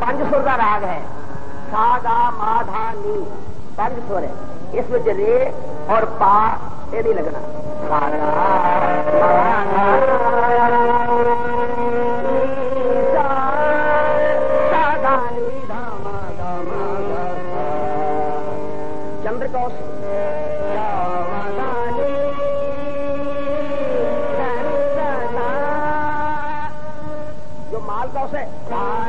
पंज सुर का राग है, सा गा मा धा नी, पंज सुर है। इस विच रे और पा ये नहीं लगना। चंद्र कौश